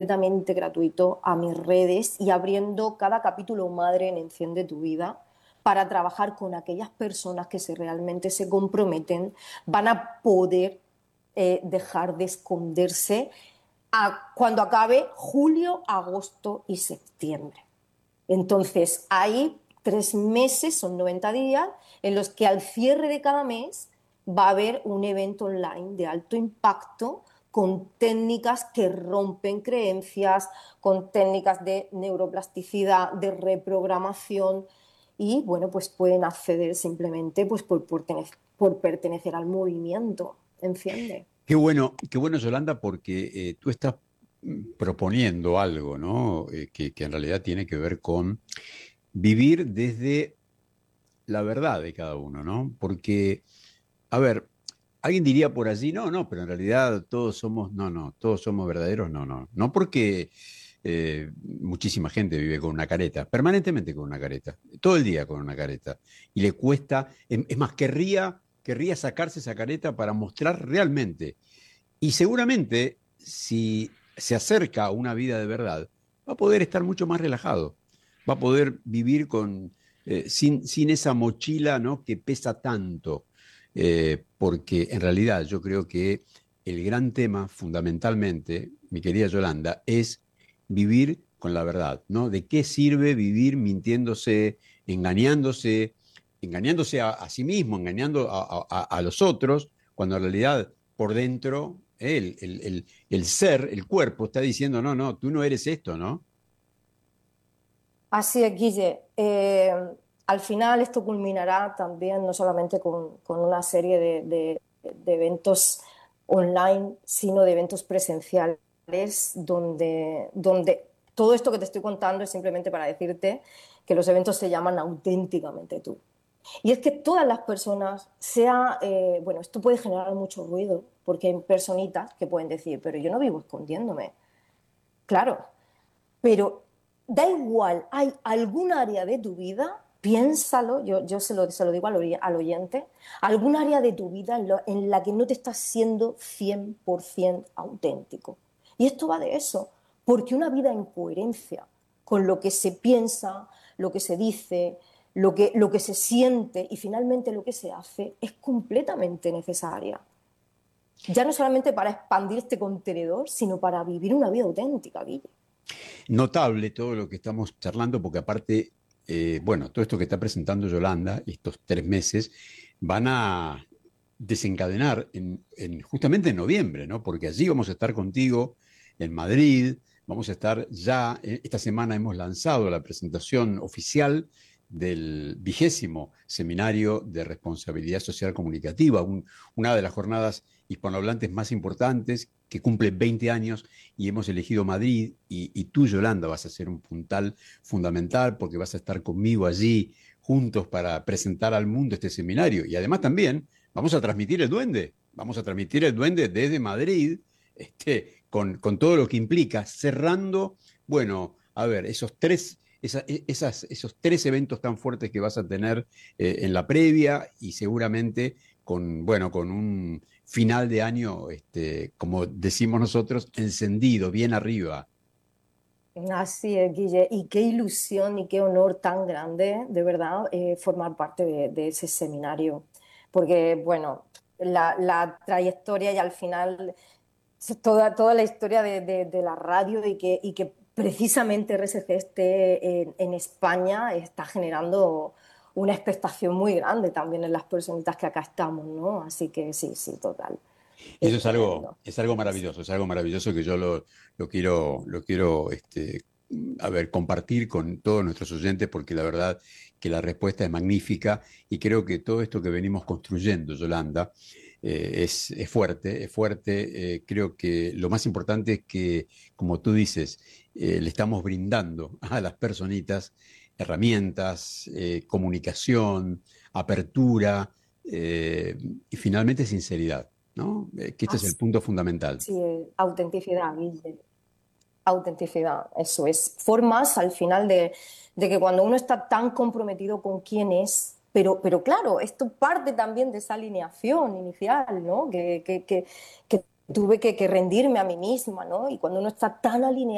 completamente gratuito a mis redes y abriendo cada capítulo madre en Enciende tu Vida para trabajar con aquellas personas que realmente se comprometen, van a poder dejar de esconderse cuando acabe julio, agosto y septiembre. Entonces, hay 3 meses, son 90 días, en los que al cierre de cada mes va a haber un evento online de alto impacto con técnicas que rompen creencias, con técnicas de neuroplasticidad, de reprogramación y, bueno, pues pueden acceder simplemente pues, por pertenecer al movimiento. ¿Enciende? Qué bueno, Yolanda, porque tú estás proponiendo algo, ¿no? Que en realidad tiene que ver con vivir desde la verdad de cada uno, ¿no? Porque, a ver, alguien diría por allí, no, no, pero en realidad todos somos, no, no, todos somos verdaderos, no, no. No porque muchísima gente vive con una careta, permanentemente con una careta, todo el día con una careta, y le cuesta, es más, querría sacarse esa careta para mostrar realmente. Y seguramente, si se acerca a una vida de verdad, va a poder estar mucho más relajado, va a poder vivir sin esa mochila, ¿no? Que pesa tanto. Porque en realidad yo creo que el gran tema, fundamentalmente, mi querida Yolanda, es vivir con la verdad, ¿no? ¿De qué sirve vivir mintiéndose, engañándose, engañándose a sí mismo, engañando a los otros, cuando en realidad por dentro el ser, el cuerpo, está diciendo, no, no, tú no eres esto, ¿no? Así es, Guille. Al final esto culminará también no solamente con una serie de eventos online, sino de eventos presenciales, donde todo esto que te estoy contando es simplemente para decirte que los eventos se llaman auténticamente tú. Y es que todas las personas, bueno, esto puede generar mucho ruido, porque hay personitas que pueden decir, pero yo no vivo escondiéndome. Claro, pero da igual, hay algún área de tu vida, piénsalo, yo se lo digo al oyente, algún área de tu vida en la que no te estás siendo 100% auténtico. Y esto va de eso, porque una vida en coherencia con lo que se piensa, lo que se dice, lo que se siente y finalmente lo que se hace es completamente necesaria. Ya no solamente para expandir este contenedor, sino para vivir una vida auténtica, Guille. Notable todo lo que estamos charlando, porque aparte, bueno, todo esto que está presentando Yolanda, estos 3 meses, van a desencadenar justamente en noviembre, ¿no? Porque allí vamos a estar contigo en Madrid, vamos a estar ya, esta semana hemos lanzado la presentación oficial del 20º Seminario de Responsabilidad Social Comunicativa, una de las jornadas hispanohablantes más importantes que cumple 20 años y hemos elegido Madrid y tú, Yolanda, vas a ser un puntal fundamental porque vas a estar conmigo allí juntos para presentar al mundo este seminario. Y además también vamos a transmitir el duende, vamos a transmitir el duende desde Madrid, con todo lo que implica, cerrando, bueno, a ver, esos tres eventos tan fuertes que vas a tener en la previa y seguramente bueno, con un final de año, como decimos nosotros, encendido, bien arriba. Así es, Guille. Y qué ilusión y qué honor tan grande, de verdad, formar parte de ese seminario. Porque, bueno, la trayectoria y al final toda la historia de la radio y que precisamente RSC esté en España está generando una expectación muy grande también en las personitas que acá estamos, ¿no? Así que sí, sí, total. Eso Es tremendo. es algo maravilloso que yo lo quiero, a ver, compartir con todos nuestros oyentes, porque la verdad que la respuesta es magnífica y creo que todo esto que venimos construyendo, Yolanda, es fuerte, es fuerte. Creo que lo más importante es que, como tú dices, le estamos brindando a las personitas herramientas, comunicación, apertura y finalmente sinceridad, ¿no? Que este es el Así, punto fundamental. autenticidad, Guille. Autenticidad, eso es. Formas al final de que cuando uno está tan comprometido con quién es, pero claro, esto parte también de esa alineación inicial, ¿no? Que tuve que rendirme a mí misma, ¿no? Y cuando uno está tan alineado